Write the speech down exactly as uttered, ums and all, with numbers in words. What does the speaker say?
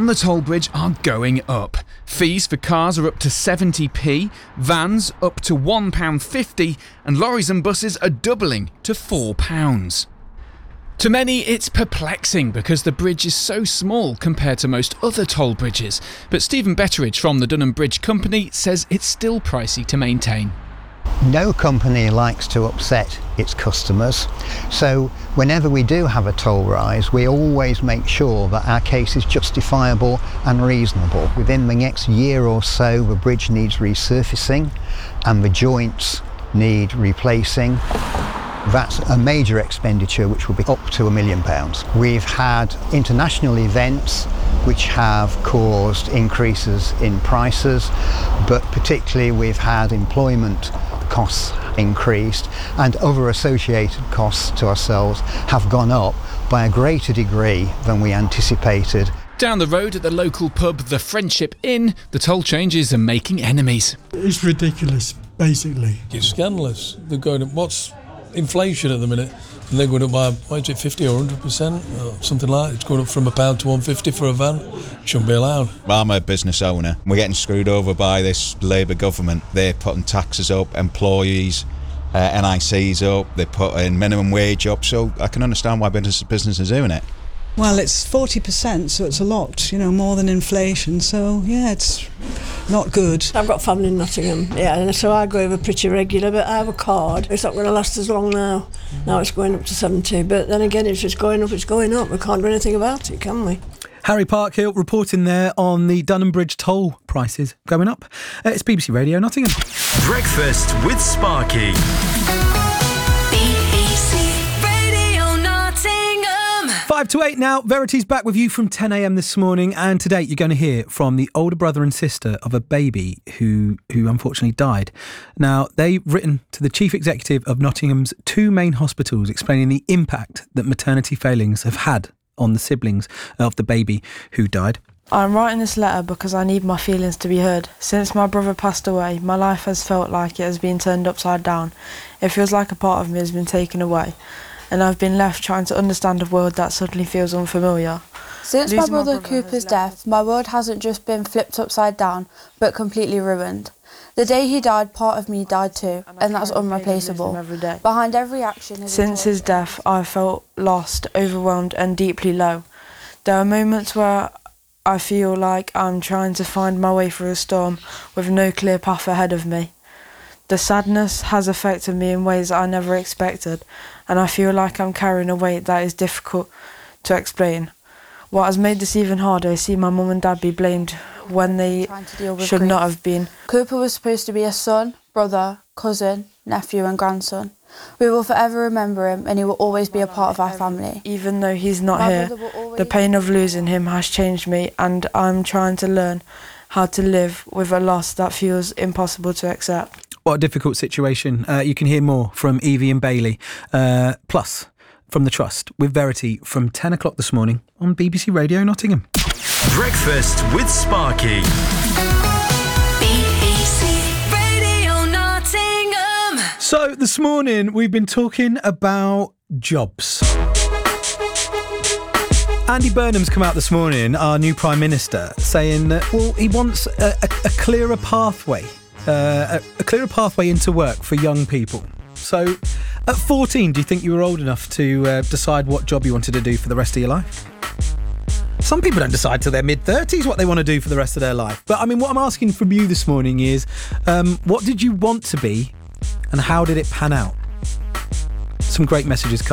on the toll bridge are going up. Fees for cars are up to seventy p, vans up to one pound fifty, and lorries and buses are doubling to four pounds. To many, it's perplexing because the bridge is so small compared to most other toll bridges, but Stephen Betteridge from the Dunham Bridge Company says it's still pricey to maintain. No company likes to upset its customers, so whenever we do have a toll rise, we always make sure that our case is justifiable and reasonable. Within the next year or so, the bridge needs resurfacing and the joints need replacing. That's a major expenditure which will be up to a million pounds. We've had international events which have caused increases in prices, but particularly we've had employment costs increased and other associated costs to ourselves have gone up by a greater degree than we anticipated. Down the road at the local pub, the Friendship Inn, the toll changes are making enemies. It's ridiculous, basically. It's scandalous. They're going up, what's inflation at the minute? And they're going up by, what is it, fifty or one hundred percent? Or something like that. It's going up from a pound to one fifty for a van. Shouldn't be allowed. I'm a business owner. We're getting screwed over by this Labour government. They're putting taxes up, employees, uh, N I Cs up, they're putting minimum wage up, so I can understand why business, business is doing it. Well, it's forty percent, so it's a lot, you know, more than inflation, so yeah, it's not good. I've got family in Nottingham, yeah, and so I go over pretty regular, but I have a card. It's not going to last as long now. Now it's going up to seventy, but then again, if it's going up, it's going up. We can't do anything about it, can we? Harry Parkhill reporting there on the Dunham Bridge toll prices going up. Uh, it's B B C Radio Nottingham. Breakfast with Sparky. Five to eight now. Verity's back with you from ten a.m. this morning, and today you're going to hear from the older brother and sister of a baby who who unfortunately died. Now, they've written to the chief executive of Nottingham's two main hospitals explaining the impact that maternity failings have had on the siblings of the baby who died. I'm writing this letter because I need my feelings to be heard. Since my brother passed away, my life has felt like it has been turned upside down. It feels like a part of me has been taken away, and I've been left trying to understand a world that suddenly feels unfamiliar. Since my brother, my brother Cooper's death, my world hasn't just been flipped upside down, but completely ruined. The day he died, part of me died too, and, and that's unreplaceable. Every day. Behind every action is Since his death, I felt lost, overwhelmed and deeply low. There are moments where I feel like I'm trying to find my way through a storm with no clear path ahead of me. The sadness has affected me in ways I never expected, and I feel like I'm carrying a weight that is difficult to explain. What has made this even harder is seeing my mum and dad be blamed when they should grief. not have been. Cooper was supposed to be a son, brother, cousin, nephew and grandson. We will forever remember him, and he will always be a part of our family. Even though he's not My here, the pain of losing him has changed me, and I'm trying to learn how to live with a loss that feels impossible to accept. What a difficult situation. Uh, you can hear more from Evie and Bailey. Uh, plus, from The Trust, with Verity from ten o'clock this morning on B B C Radio Nottingham. Breakfast with Sparky. B B C Radio Nottingham. So, this morning, we've been talking about jobs. Andy Burnham's come out this morning, our new Prime Minister, saying that, well, he wants a, a, a clearer pathway. Uh, a, a clearer pathway into work for young people. So, at fourteen, do you think you were old enough to uh, decide what job you wanted to do for the rest of your life? Some people don't decide till their mid-thirties what they want to do for the rest of their life. But, I mean, what I'm asking from you this morning is, um, what did you want to be and how did it pan out? Some great messages coming.